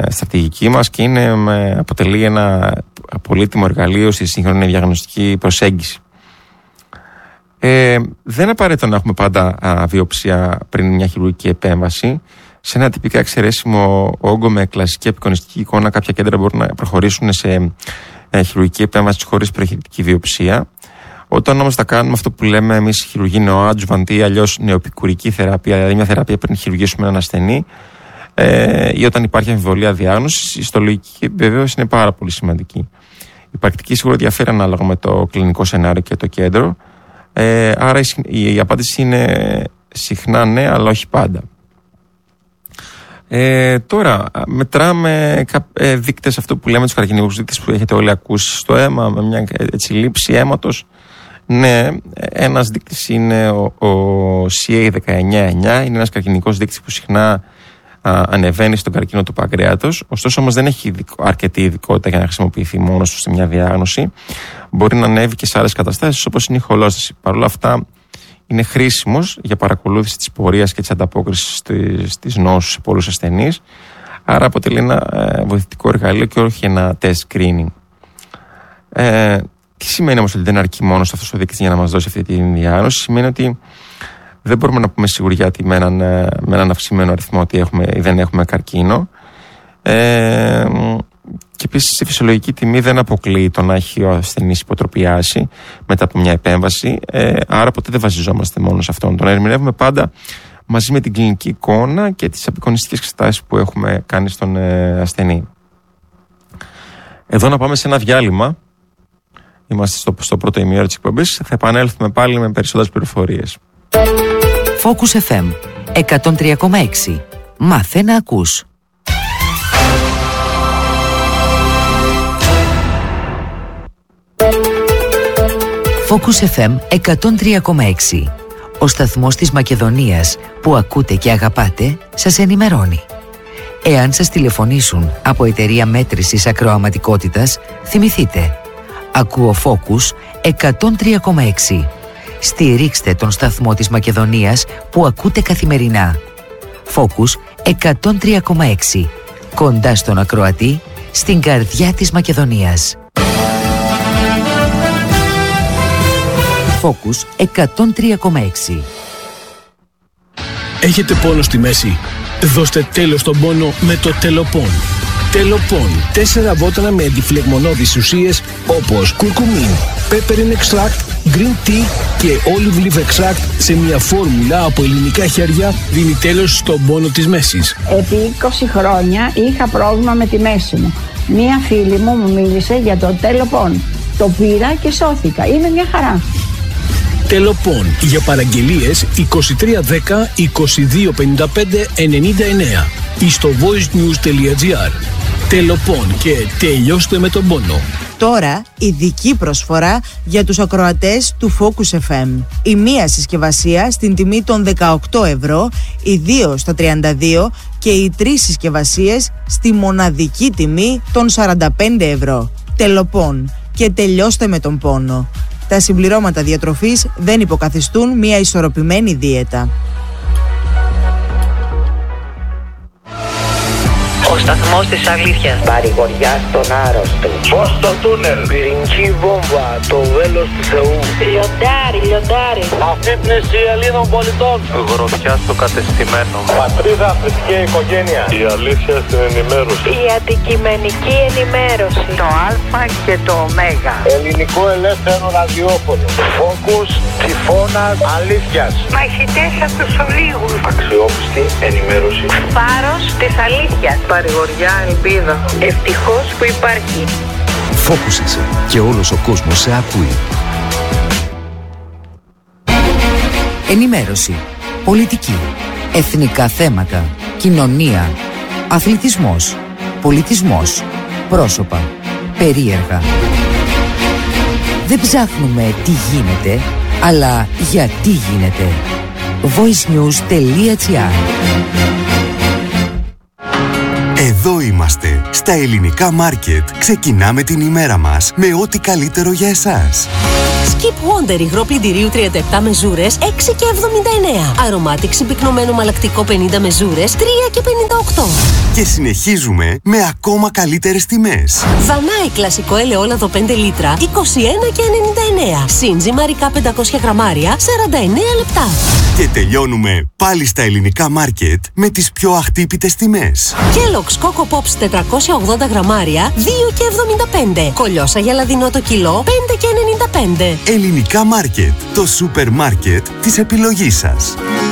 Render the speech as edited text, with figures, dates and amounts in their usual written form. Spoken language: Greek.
στρατηγική μας και αποτελεί ένα πολύτιμο εργαλείο στη σύγχρονη διαγνωστική προσέγγιση. Δεν απαραίτητο να έχουμε πάντα βιοψία πριν μια χειρουργική επέμβαση. Σε ένα τυπικά εξαιρέσιμο όγκο με κλασική απεικονιστική εικόνα, κάποια κέντρα μπορούν να προχωρήσουν σε χειρουργική επέμβαση χωρίς προεχειρητική βιοψία. Όταν όμως θα κάνουμε αυτό που λέμε εμείς χειρουργή νεοάντζουβαντ ή αλλιώς νεοπικουρική θεραπεία, δηλαδή μια θεραπεία πριν χειρουργήσουμε έναν ασθενή, ή όταν υπάρχει αμφιβολία διάγνωσης, η ιστολογική επιβεβαίωση είναι πάρα πολύ σημαντική. Η πρακτική σίγουρα διαφέρει ανάλογα με το κλινικό σενάριο και το κέντρο. Άρα η απάντηση είναι συχνά ναι, αλλά όχι πάντα. Τώρα, μετράμε δείκτες, αυτό που λέμε τους καρκινικούς δείκτες που έχετε όλοι ακούσει στο αίμα, με μια λήψη αίματος. Ναι, ένας δείκτης είναι ο CA19-9, είναι ένας καρκινικός δείκτης που συχνά ανεβαίνει στον καρκίνο του παγκρέατος. Ωστόσο όμως δεν έχει αρκετή ειδικότητα για να χρησιμοποιηθεί μόνος του σε μια διάγνωση. Μπορεί να ανέβει και σε άλλες καταστάσεις όπως είναι η χολόσταση. Παρ' όλα αυτά είναι χρήσιμος για παρακολούθηση της πορείας και της ανταπόκρισης της νόσου σε πολλούς ασθενείς. Άρα αποτελεί ένα βοηθητικό εργαλείο και όχι ένα test screening. Τι σημαίνει όμως ότι δεν αρκεί μόνο αυτός ο δείκτης για να μας δώσει αυτή τη διάγνωση? Σημαίνει ότι δεν μπορούμε να πούμε σιγουριά ότι με έναν αυξημένο αριθμό ότι έχουμε ή δεν έχουμε καρκίνο. Και επίσης η φυσιολογική τιμή δεν αποκλείει το να έχει ο ασθενής υποτροπιάσει μετά από μια επέμβαση. Άρα ποτέ δεν βασιζόμαστε μόνο σε αυτόν. Τον ερμηνεύουμε πάντα μαζί με την κλινική εικόνα και τις απεικονιστικές εξετάσεις που έχουμε κάνει στον ασθενή. Εδώ να πάμε σε ένα διάλειμμα. Είμαστε στο πρώτο ημίωρο της εκπομπής. Θα επανέλθουμε πάλι με περισσότερες πληροφορίες. Focus FM 103,6. Μάθε να ακούς. Focus FM 103,6. Ο σταθμός της Μακεδονίας που ακούτε και αγαπάτε σας ενημερώνει. Εάν σας τηλεφωνήσουν από εταιρεία μέτρησης ακροαματικότητας, θυμηθείτε. Ακούω Focus 103,6. Στηρίξτε τον σταθμό της Μακεδονίας που ακούτε καθημερινά. Focus 103,6. Κοντά στον ακροατή, στην καρδιά της Μακεδονίας. Focus 103,6. Έχετε πόνο στη μέση? Δώστε τέλος στον πόνο με το Τελοπών. Τελοπών. 4 βότανα με αντιφλεγμονώδεις ουσίες όπως κουρκουμίν, peppermint extract, green tea και olive leaf extract σε μια φόρμουλα από ελληνικά χέρια δίνει τέλος στον πόνο της μέσης. Επί 20 χρόνια είχα πρόβλημα με τη μέση μου. Μία φίλη μου μίλησε για το Τελοπών. Το πήρα και σώθηκα. Είναι μια χαρά. Τελοπών. Για παραγγελίες 2310 2255 99 ή στο voicenews.gr. Τελοπών και τελειώστε με τον πόνο. Τώρα ειδική προσφορά για τους ακροατές του Focus FM. Η μία συσκευασία στην τιμή των 18 ευρώ, οι 2 στα 32 και οι 3 συσκευασίες στη μοναδική τιμή των 45 ευρώ. Τελοπών και τελειώστε με τον πόνο. Τα συμπληρώματα διατροφής δεν υποκαθιστούν μια ισορροπημένη δίαιτα. Ο σταθμός της αλήθειας. Παρηγοριά στον άρρωστο. Φως στο τούνελ. Πυρηνική βόμβα. Το βέλος του Θεού. Λιοντάρι, λιοντάρι. Αφύπνιση Ελλήνων πολιτών. Γροθιά στο κατεστημένο. Πατρίδα, θρησκεία, οικογένεια. Η αλήθεια στην ενημέρωση. Η αντικειμενική ενημέρωση. Το Α και το Ω. Ελληνικό ελεύθερο ραδιόφωνο. Focus, τυφώνας, αλήθειας. Μαχητές από τους ολίγους. Αξιόπιστη ενημέρωση. Φάρος της αλήθειας. Παρηγοριά, ελπίδα. Ευτυχώς που υπάρχει. Focus είσαι και όλος ο κόσμος σε ακούει. Ενημέρωση, πολιτική, εθνικά θέματα, κοινωνία, αθλητισμός, πολιτισμός, πρόσωπα, περίεργα. Δεν ψάχνουμε τι γίνεται, αλλά γιατί γίνεται. voicenews.gr. Εδώ είμαστε, στα ελληνικά μάρκετ. Ξεκινάμε την ημέρα μας με ό,τι καλύτερο για εσάς. Skip Wonder υγρό πλυντηρίου 37 μεζούρες 6 και 79. Aromatic συμπυκνωμένο μαλακτικό 50 μεζούρες 3 και 58. Και συνεχίζουμε με ακόμα καλύτερες τιμές. Δανάη κλασικό ελαιόλαδο 5 λίτρα 21 και 99. Σύνζυμα ρικά 500 γραμμάρια 49 λεπτά. Και τελειώνουμε πάλι στα ελληνικά μάρκετ με τις πιο αχτύπητες τιμές. Kellogg's Coco Pops 480 γραμμάρια 2 και 75. Κολιόσα για λαδινό το κιλό 5 και 95. Ελληνικά μάρκετ, το σούπερ μάρκετ της επιλογής σας.